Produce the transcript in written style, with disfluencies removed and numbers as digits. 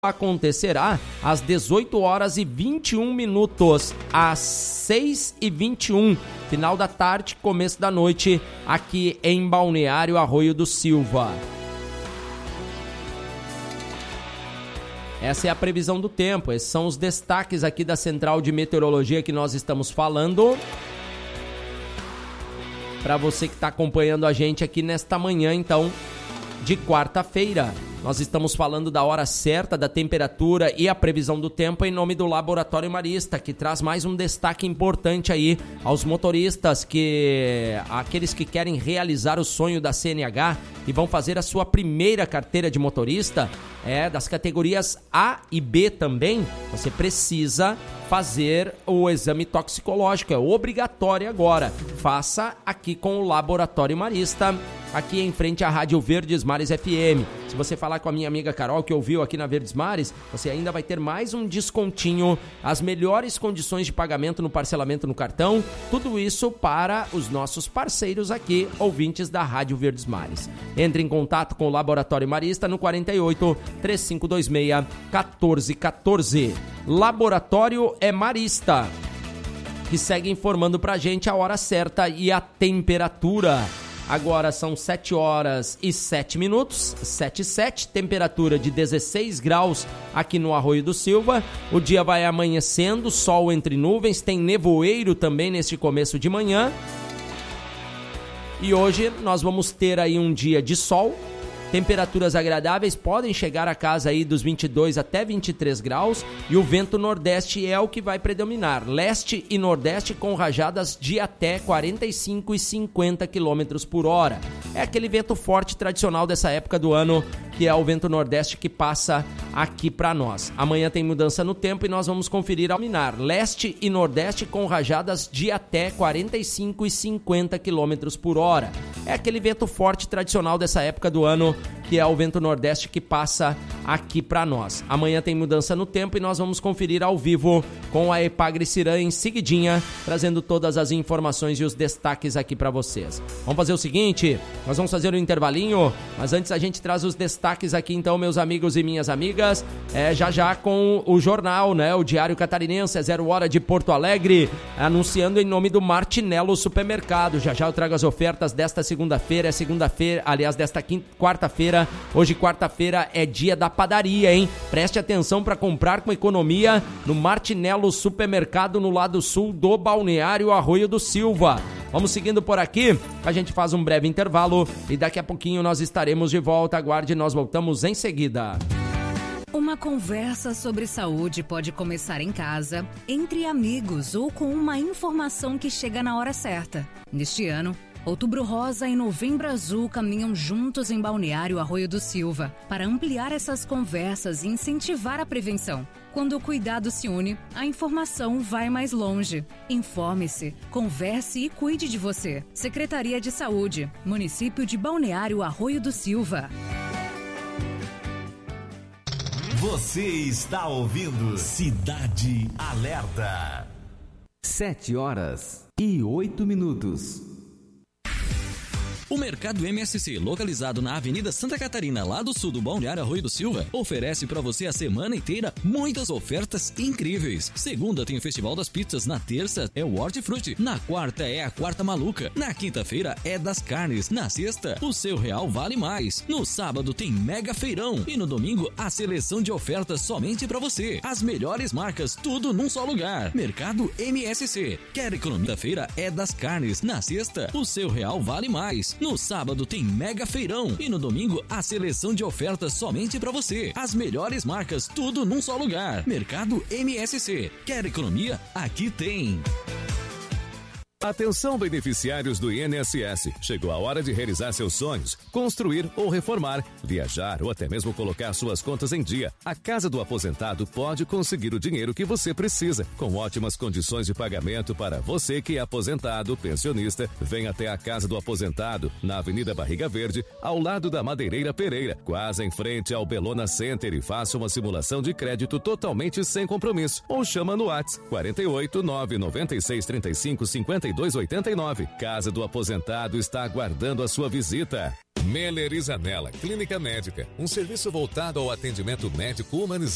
acontecerá às 18 horas e 21 minutos, às 6h21, final da tarde, começo da noite, aqui em Balneário Arroio do Silva. Essa é a previsão do tempo, esses são os destaques aqui da Central de Meteorologia que nós estamos falando. Para você que está acompanhando a gente aqui nesta manhã, então, de quarta-feira. Nós estamos falando da hora certa, da temperatura e a previsão do tempo em nome do Laboratório Marista, que traz mais um destaque importante aí aos motoristas, aqueles que querem realizar o sonho da CNH e vão fazer a sua primeira carteira de motorista, das categorias A e B também. Você precisa fazer o exame toxicológico, é obrigatório agora. Faça aqui com o Laboratório Marista, aqui em frente à Rádio Verdes Mares FM. Se você falar com a minha amiga Carol, que ouviu aqui na Verdes Mares, você ainda vai ter mais um descontinho, as melhores condições de pagamento no parcelamento no cartão, tudo isso para os nossos parceiros aqui, ouvintes da Rádio Verdes Mares. Entre em contato com o Laboratório Marista no 48 3526 1414. Laboratório é Marista, que segue informando pra gente a hora certa e a temperatura. Agora são 7 horas e 7 minutos, 7h07, temperatura de 16 graus aqui no Arroio do Silva. O dia vai amanhecendo, sol entre nuvens, tem nevoeiro também neste começo de manhã. E hoje nós vamos ter aí um dia de sol. Temperaturas agradáveis podem chegar a casa aí dos 22 até 23 graus e o vento nordeste é o que vai predominar. Leste e nordeste com rajadas de até 45 e 50 km por hora. É aquele vento forte tradicional dessa época do ano, que é o vento nordeste que passa aqui para nós. Amanhã tem mudança no tempo e nós vamos conferir ao minar. Leste e nordeste com rajadas de até 45 e 50 km por hora. É aquele vento forte tradicional dessa época do ano, que é o vento nordeste que passa aqui para nós. Amanhã tem mudança no tempo e nós vamos conferir ao vivo com a Epagre Cirã em seguidinha, trazendo todas as informações e os destaques aqui para vocês. Vamos fazer o seguinte, nós vamos fazer um intervalinho, mas antes a gente traz os destaques aqui então, meus amigos e minhas amigas, já com o jornal, né, o Diário Catarinense, 0 hora de Porto Alegre, anunciando em nome do Martinello Supermercado. Já eu trago as ofertas desta segunda-feira, desta quarta-feira. Hoje, quarta-feira, é dia da padaria, hein? Preste atenção para comprar com economia no Martinello Supermercado, no lado sul do Balneário Arroio do Silva. Vamos seguindo por aqui, a gente faz um breve intervalo e daqui a pouquinho nós estaremos de volta. Aguarde, nós voltamos em seguida. Uma conversa sobre saúde pode começar em casa, entre amigos ou com uma informação que chega na hora certa. Neste ano, Outubro Rosa e Novembro Azul caminham juntos em Balneário Arroio do Silva para ampliar essas conversas e incentivar a prevenção. Quando o cuidado se une, a informação vai mais longe. Informe-se, converse e cuide de você. Secretaria de Saúde, Município de Balneário Arroio do Silva. Você está ouvindo Cidade Alerta. 7 horas e 8 minutos. O Mercado MSC, localizado na Avenida Santa Catarina, lá do sul do Balneário Arroio do Silva, oferece para você a semana inteira muitas ofertas incríveis. Segunda tem o Festival das Pizzas, na terça é o Hortifruti, na quarta é a Quarta Maluca, na quinta-feira é das Carnes, na sexta o seu real vale mais, no sábado tem Mega Feirão e no domingo a seleção de ofertas somente para você. As melhores marcas, tudo num só lugar. Mercado MSC. Quer economia? Quinta-feira é das Carnes, na sexta o seu real vale mais. No sábado tem Mega Feirão e no domingo a seleção de ofertas somente para você. As melhores marcas, tudo num só lugar. Mercado MSC. Quer economia? Aqui tem. Atenção, beneficiários do INSS. Chegou a hora de realizar seus sonhos, construir ou reformar, viajar ou até mesmo colocar suas contas em dia. A Casa do Aposentado pode conseguir o dinheiro que você precisa, com ótimas condições de pagamento para você que é aposentado, pensionista. Venha até a Casa do Aposentado, na Avenida Barriga Verde, ao lado da Madeireira Pereira, quase em frente ao Belona Center, e faça uma simulação de crédito totalmente sem compromisso. Ou chama no WhatsApp 48 996 35 5289. Casa do Aposentado está aguardando a sua visita. Meller e Zanella Clínica Médica, um serviço voltado ao atendimento médico humanizado.